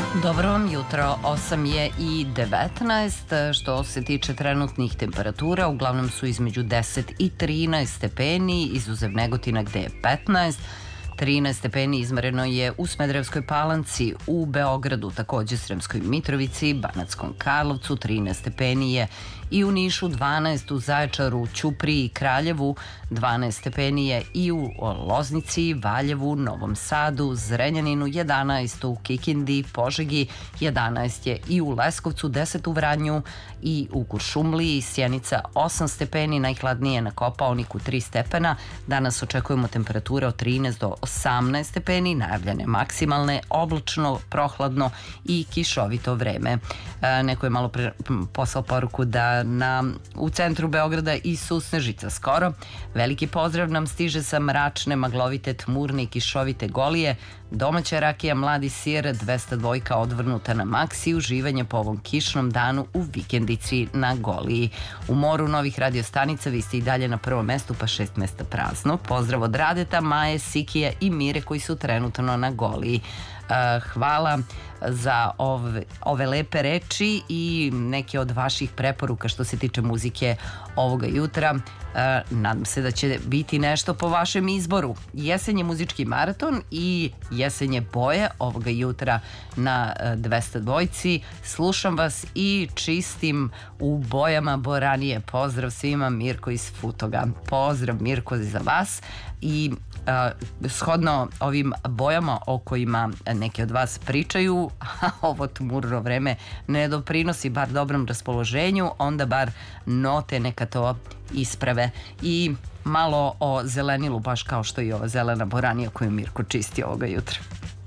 Dobro vam jutro, 8 je i 19. Što se tiče trenutnih temperatura, uglavnom su između 10 i 13 stepeni, izuzev Negotina gde je 15. 13 stepeni izmereno je u Smederevskoj Palanci, u Beogradu, takođe Sremskoj Mitrovici, Banatskom Karlovcu, 13 stepeni je i u Nišu, 12 u Zaječaru, Ćupriji i Kraljevu, 12 stepeni je i u Loznici, Valjevu, Novom Sadu, Zrenjaninu, 11 u Kikindi, Požegi, 11 je i u Leskovcu, 10 u Vranju i u Kuršumliji, Sjenica 8 stepeni, najhladnije na Kopaoniku 3 stepena. Danas očekujemo temperature od 13 do 18 stepeni, najavljene maksimalne, oblačno, prohladno i kišovito vreme. Neko je malo pre poslao poruku da u centru Beograda i susnežica skoro. Veliki pozdrav nam stiže sa mračne, maglovite, tmurne i kišovite Golije. Domaća rakija Mladi sir, 202 odvrnuta na maksi, uživanje po ovom kišnom danu u vikendici na Goliji. U moru novih radiostanica vi ste i dalje na prvom mestu, pa 6 mesta prazno. Pozdrav od Radeta, Maje, Sikije i Mire koji su trenutno na Goliji. Hvala za ove lepe reči i neke od vaših preporuka što se tiče muzike ovoga jutra. Nadam se da će biti nešto po vašem izboru. Jesen je muzički maraton i jesen je boje ovoga jutra na 202. Slušam vas i čistim u bojama boranije. Pozdrav svima, Mirko iz Futoga. Pozdrav Mirko za vas i shodno ovim bojama o kojima neki od vas pričaju, a ovo tmurno vreme ne doprinosi bar dobrom raspoloženju, onda bar note neka to isprave. I malo o zelenilu, baš kao što i ova zelena boranija koju Mirko čisti ovoga jutra.